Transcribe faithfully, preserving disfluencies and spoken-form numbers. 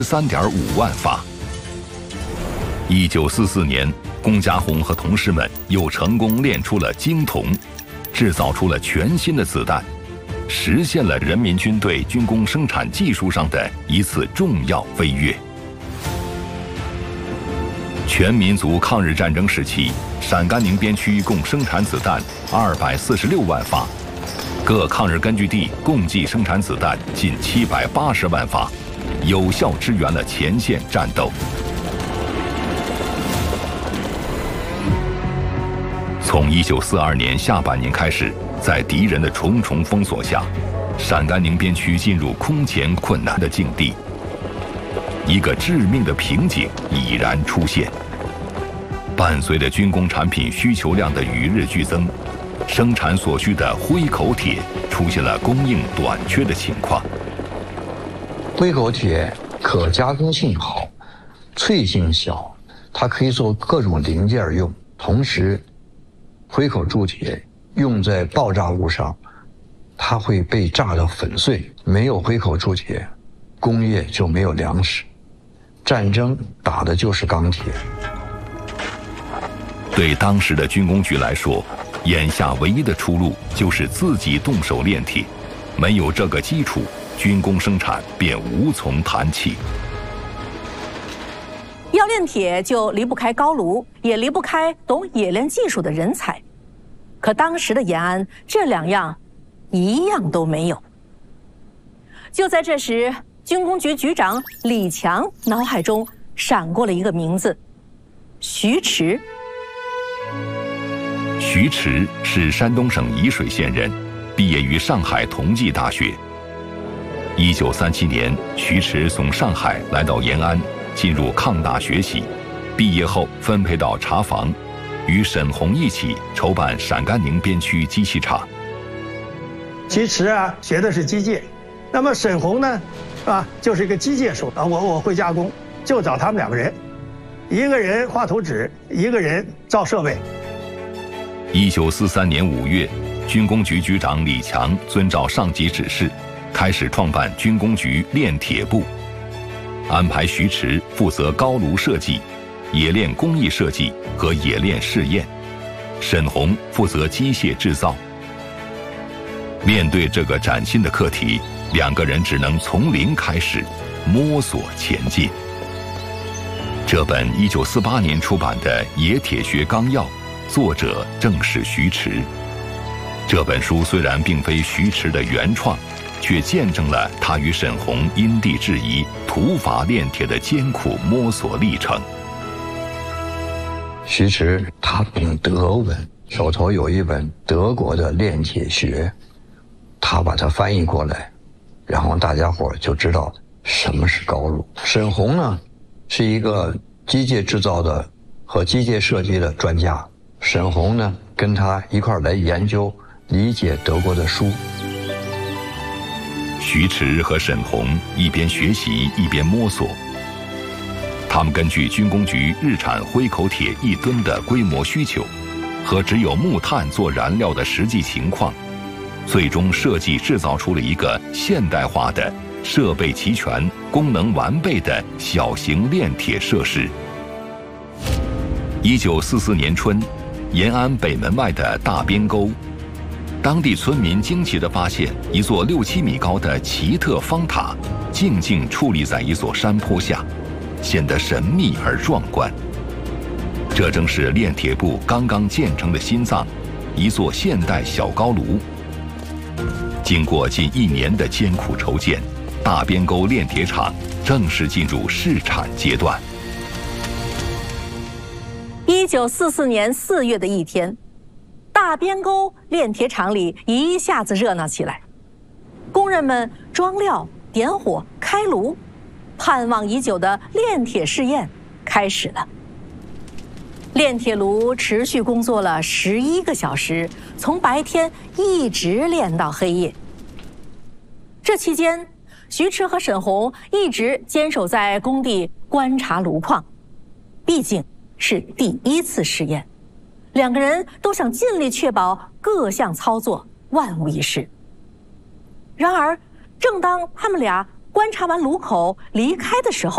三点五万发。一九四四年，龚家红和同事们又成功炼出了精铜，制造出了全新的子弹，实现了人民军队军工生产技术上的一次重要飞跃。全民族抗日战争时期，陕甘宁边区共生产子弹二百四十六万发，各抗日根据地共计生产子弹近七百八十万发，有效支援了前线战斗。从一九四二年下半年开始，在敌人的重重封锁下，陕甘宁边区进入空前困难的境地。一个致命的瓶颈已然出现。伴随着军工产品需求量的与日俱增，生产所需的灰口铁出现了供应短缺的情况。 灰口铁可加工性好，脆性小，它可以做各种零件用。同时，灰口铸铁用在爆炸物上，它会被炸得粉碎。没有灰口铸铁，工业就没有粮食，战争打的就是钢铁。 对当时的军工局来说，眼下唯一的出路就是自己动手炼铁，没有这个基础，军工生产便无从谈起。 要炼铁就离不开高炉，也离不开懂冶炼技术的人才。可当时的延安这两样一样都没有。就在这时，军工局局长李强脑海中闪过了一个名字：徐迟。 徐迟是山东省沂水县人，毕业于上海同济大学。一九三七年，徐迟从上海来到延安，进入抗大学习。毕业后分配到茶房，与沈鸿一起筹办陕甘宁边区机器厂。 徐迟啊，学的是机械，那么沈鸿呢，啊，就是一个机械手啊，我我会加工，就找他们两个人，一个人画图纸，一个人造设备。 一九四三年五月，军工局局长李强遵照上级指示，开始创办军工局炼铁部，安排徐迟负责高炉设计、冶炼工艺设计和冶炼试验，沈鸿负责机械制造。面对这个崭新的课题，两个人只能从零开始，摸索前进。这本一九四八年出版的《冶铁学纲要》，作者正是徐迟。这本书虽然并非徐迟的原创，却见证了他与沈鸿因地制宜、土法炼铁的艰苦摸索历程。 徐迟他懂德文，手头有一本德国的炼铁学，他把它翻译过来，然后大家伙就知道什么是高炉。沈鸿呢，是一个机械制造的和机械设计的专家。沈鸿呢，跟他一块儿来研究、理解德国的书。 徐迟和沈鸿一边学习一边摸索，他们根据军工局日产灰口铁一吨的规模需求和只有木炭做燃料的实际情况，最终设计制造出了一个现代化的、设备齐全、功能完备的小型炼铁设施。一九四四年春，延安北门外的大边沟，当地村民惊奇地发现一座六七米高的奇特方塔，静静矗立在一座山坡下，显得神秘而壮观。这正是炼铁部刚刚建成的心脏，一座现代小高炉。经过近一年的艰苦筹建，大边沟炼铁厂正式进入试产阶段。 一九四四年四月的一天，大边沟炼铁厂里一下子热闹起来，工人们装料、点火、开炉，盼望已久的炼铁试验开始了。炼铁炉持续工作了十一个小时，从白天一直炼到黑夜。这期间，徐迟和沈鸿一直坚守在工地观察炉况，毕竟是第一次试验，两个人都想尽力确保各项操作万无一失。然而，正当他们俩观察完炉口离开的时候，